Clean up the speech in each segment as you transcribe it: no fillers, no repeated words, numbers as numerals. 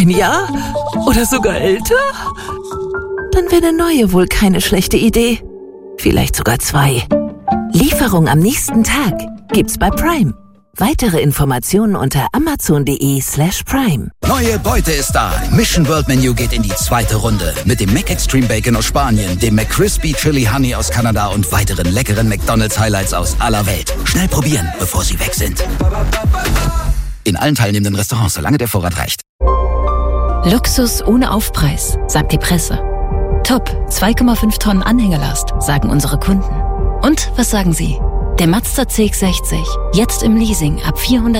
1 Jahr? Oder sogar älter? Dann wäre eine neue wohl keine schlechte Idee. Vielleicht sogar 2. Lieferung am nächsten Tag gibt's bei Prime. Weitere Informationen unter amazon.de/prime. Neue Beute ist da. Mission World Menu geht in die 2. Runde. Mit dem McExtreme Bacon aus Spanien, dem McCrispy Chili Honey aus Kanada und weiteren leckeren McDonald's Highlights aus aller Welt. Schnell probieren, bevor sie weg sind. In allen teilnehmenden Restaurants, solange der Vorrat reicht. Luxus ohne Aufpreis, sagt die Presse. Top, 2,5 Tonnen Anhängerlast, sagen unsere Kunden. Und was sagen Sie? Der Mazda CX-60, jetzt im Leasing ab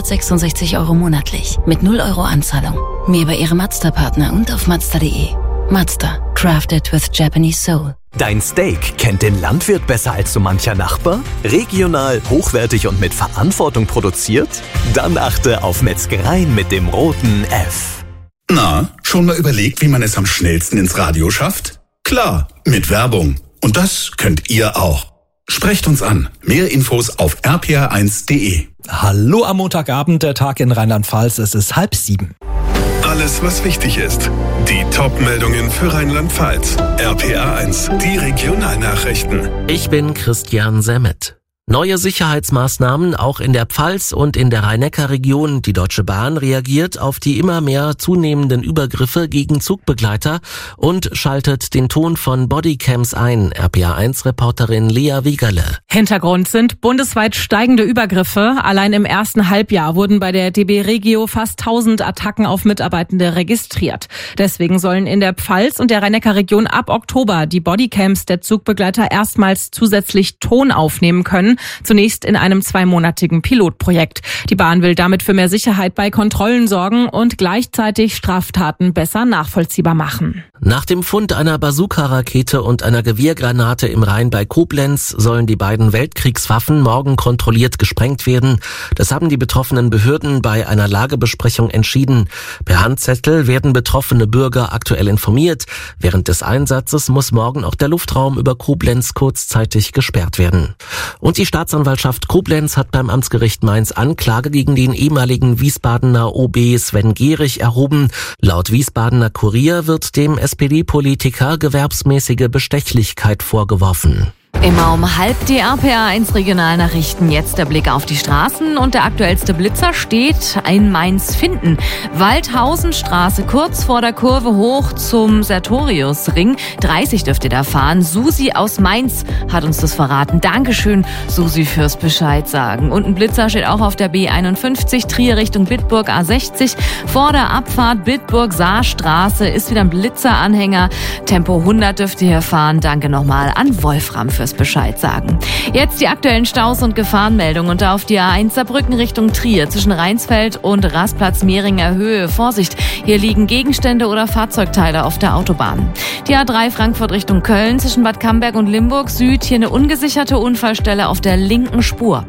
466 € monatlich, mit 0 € Anzahlung. Mehr bei Ihrem Mazda-Partner und auf Mazda.de. Mazda, crafted with Japanese soul. Dein Steak kennt den Landwirt besser als so mancher Nachbar? Regional, hochwertig und mit Verantwortung produziert? Dann achte auf Metzgereien mit dem roten F. Na, schon mal überlegt, wie man es am schnellsten ins Radio schafft? Klar, mit Werbung. Und das könnt ihr auch. Sprecht uns an. Mehr Infos auf rpa1.de. Hallo am Montagabend, der Tag in Rheinland-Pfalz. Es ist 6:30. Alles, was wichtig ist. Die Top-Meldungen für Rheinland-Pfalz. RPA1, die Regionalnachrichten. Ich bin Christian Semmet. Neue Sicherheitsmaßnahmen auch in der Pfalz und in der Rhein-Neckar-Region. Die Deutsche Bahn reagiert auf die immer mehr zunehmenden Übergriffe gegen Zugbegleiter und schaltet den Ton von Bodycams ein. RPA1-Reporterin Lea Wiegerle. Hintergrund sind bundesweit steigende Übergriffe. Allein im ersten Halbjahr wurden bei der DB Regio fast 1000 Attacken auf Mitarbeitende registriert. Deswegen sollen in der Pfalz und der Rhein-Neckar-Region ab Oktober die Bodycams der Zugbegleiter erstmals zusätzlich Ton aufnehmen können. Zunächst in einem 2-monatigen Pilotprojekt. Die Bahn will damit für mehr Sicherheit bei Kontrollen sorgen und gleichzeitig Straftaten besser nachvollziehbar machen. Nach dem Fund einer Bazooka-Rakete und einer Gewehrsgranate im Rhein bei Koblenz sollen die beiden Weltkriegswaffen morgen kontrolliert gesprengt werden. Das haben die betroffenen Behörden bei einer Lagebesprechung entschieden. Per Handzettel werden betroffene Bürger aktuell informiert. Während des Einsatzes muss morgen auch der Luftraum über Koblenz kurzzeitig gesperrt werden. Und die Staatsanwaltschaft Koblenz hat beim Amtsgericht Mainz Anklage gegen den ehemaligen Wiesbadener OB Sven Gehrig erhoben. Laut Wiesbadener Kurier wird dem SPD-Politiker gewerbsmäßige Bestechlichkeit vorgeworfen. Immer um 12:30 die RPA1 Regionalnachrichten. Jetzt der Blick auf die Straßen und der aktuellste Blitzer steht in Mainz-Finden. Waldhausenstraße kurz vor der Kurve hoch zum Sertoriusring. 30 dürft ihr da fahren. Susi aus Mainz hat uns das verraten. Dankeschön, Susi, fürs Bescheid sagen. Und ein Blitzer steht auch auf der B51 Trier Richtung Bitburg A60. Vor der Abfahrt Bitburg-Saarstraße ist wieder ein Blitzeranhänger. Tempo 100 dürft ihr hier fahren. Danke nochmal an Wolfram fürs Bescheid sagen. Jetzt die aktuellen Staus und Gefahrenmeldungen und auf die A1 Saarbrücken Richtung Trier zwischen Rheinsfeld und Rastplatz Mehringer Höhe. Vorsicht, hier liegen Gegenstände oder Fahrzeugteile auf der Autobahn. Die A3 Frankfurt Richtung Köln zwischen Bad Camberg und Limburg Süd. Hier eine ungesicherte Unfallstelle auf der linken Spur.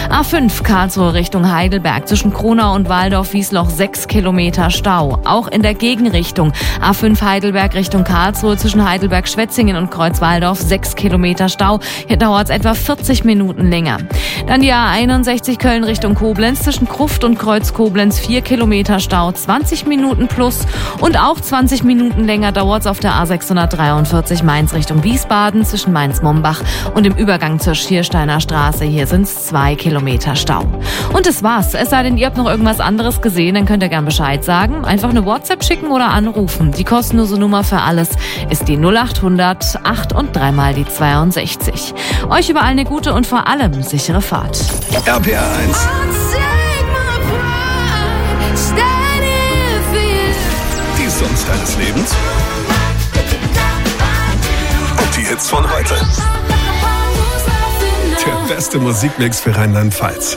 A5 Karlsruhe Richtung Heidelberg zwischen Kronau und Waldorf-Wiesloch 6 Kilometer Stau. Auch in der Gegenrichtung. A5 Heidelberg Richtung Karlsruhe zwischen Heidelberg-Schwetzingen und Kreuzwaldorf 6 Kilometer Stau. Hier dauert es etwa 40 Minuten länger. Dann die A61 Köln Richtung Koblenz zwischen Gruft und Kreuz Koblenz 4 Kilometer Stau, 20 Minuten plus. Und auch 20 Minuten länger dauert es auf der A643 Mainz Richtung Wiesbaden zwischen Mainz-Mombach und im Übergang zur Schiersteiner Straße. Hier sind es 2 Kilometer Stau. Und das war's. Es sei denn, ihr habt noch irgendwas anderes gesehen, dann könnt ihr gern Bescheid sagen. Einfach eine WhatsApp schicken oder anrufen. Die kostenlose Nummer für alles ist die 0800 8 und 3 mal die 62. Euch überall eine gute und vor allem sichere Fahrt. RPA1. Die Songs deines Lebens. Und die Hits von heute. Der beste Musikmix für Rheinland-Pfalz.